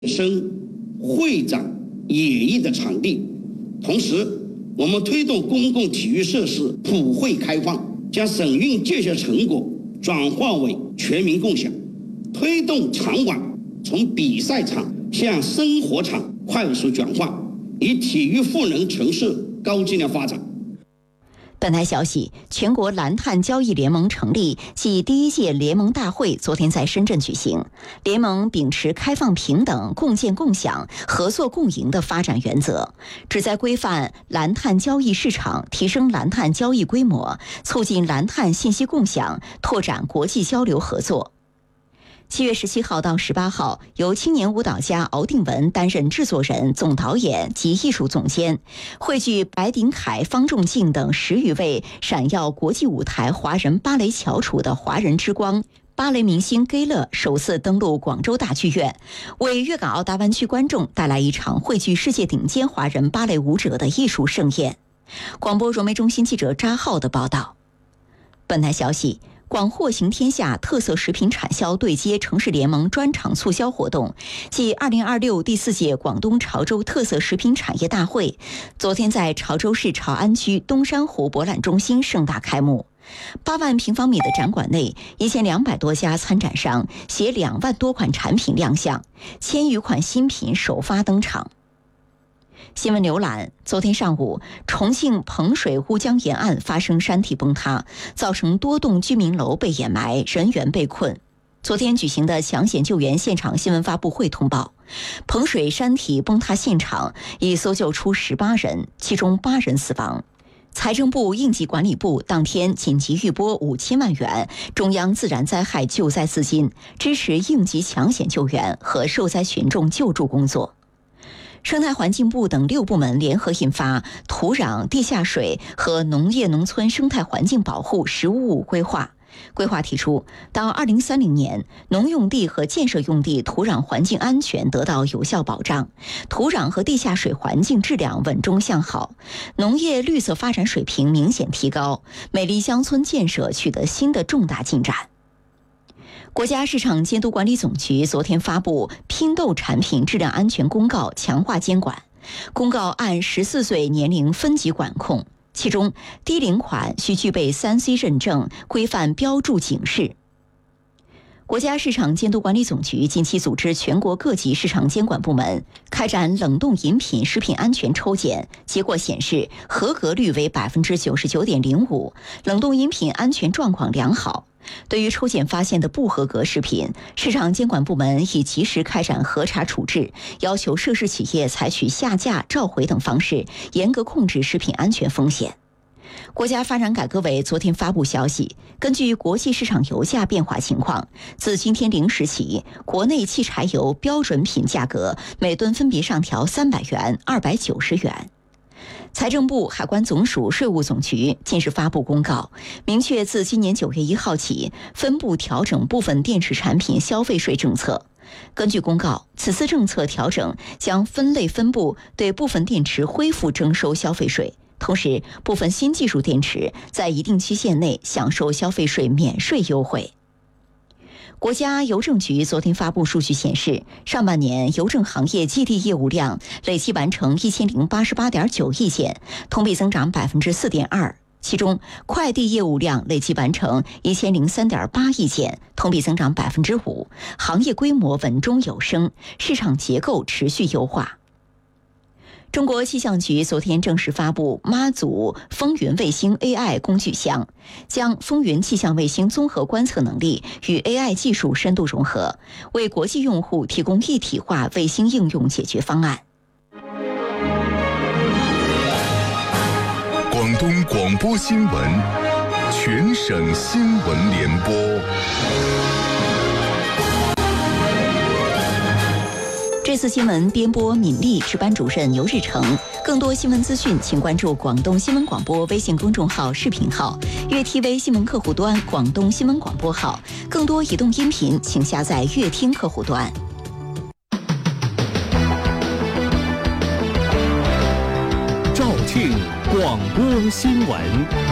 生会展演艺的场地。同时，我们推动公共体育设施普惠开放，将省运建设成果转化为全民共享，推动场馆从比赛场向生活场快速转化，以体育赋能城市高质量发展。 本台消息，全国蓝碳交易联盟成立暨第1届联盟大会昨天在深圳举行。联盟秉持开放平等、共建共享、合作共赢的发展原则，旨在规范蓝碳交易市场，提升蓝碳交易规模，促进蓝碳信息共享，拓展国际交流合作。7月17号到18号，由青年舞蹈家敖定文担任制作人、总导演及艺术总监，汇聚白鼎凯、方仲敬等10余位闪耀国际舞台华人芭蕾翘楚的华人之光芭蕾明星 Gay 乐首次登陆广州大剧院，为粤港澳大湾区观众带来一场汇聚世界顶尖华人芭蕾舞者的艺术盛宴。广播融媒中心记者扎浩的报道。本台消息，广货行天下特色食品产销对接城市联盟专场促销活动暨2026第4届广东潮州特色食品产业大会昨天在潮州市潮安区东山湖博览中心盛大开幕。8万平方米的展馆内，1200多家参展商携2万多款产品亮相，1000余款新品首发登场。新闻浏览：昨天上午，重庆彭水乌江沿岸发生山体崩塌，造成多栋居民楼被掩埋，人员被困。昨天举行的抢险救援现场新闻发布会通报，彭水山体崩塌现场已搜救出18人，其中8人死亡。财政部应急管理部当天紧急预拨5000万元中央自然灾害救灾资金，支持应急抢险救援和受灾群众救助工作。生态环境部等6部门联合印发《土壤、地下水和农业农村生态环境保护“15五”规划》。规划提出，到2030年，农用地和建设用地土壤环境安全得到有效保障，土壤和地下水环境质量稳中向好，农业绿色发展水平明显提高，美丽乡村建设取得新的重大进展。国家市场监督管理总局昨天发布拼豆产品质量安全公告，强化监管。公告按14岁年龄分级管控，其中低龄款需具备3C 认证，规范标注警示。国家市场监督管理总局近期组织全国各级市场监管部门开展冷冻饮品食品安全抽检，结果显示合格率为99.05%，冷冻饮品安全状况良好。对于抽检发现的不合格食品，市场监管部门已及时开展核查处置，要求涉事企业采取下架、召回等方式，严格控制食品安全风险。国家发展改革委昨天发布消息，根据国际市场油价变化情况，自今天0时起，国内汽柴油标准品价格每吨分别上调300元、290元。财政部、海关总署、税务总局近日发布公告，明确自今年9月1号起，分步调整部分电池产品消费税政策。根据公告，此次政策调整将分类分步对部分电池恢复征收消费税，同时部分新技术电池在一定期限内享受消费税免税优惠。国家邮政局昨天发布数据显示，上半年邮政行业寄递业务量累计完成1088.9亿件，同比增长4.2%。其中，快递业务量累计完成1003.8亿件，同比增长5%，行业规模稳中有升，市场结构持续优化。中国气象局昨天正式发布妈祖风云卫星 AI 工具箱，将风云气象卫星综合观测能力与 AI 技术深度融合，为国际用户提供一体化卫星应用解决方案。 广东广播新闻，全省新闻联播。 这次新闻编播敏丽，值班主任牛日成。更多新闻资讯，请关注广东新闻广播微信公众号、视频号、粤 TV 新闻客户端、广东新闻广播号。更多移动音频，请下载粤听客户端。 肇庆广播新闻。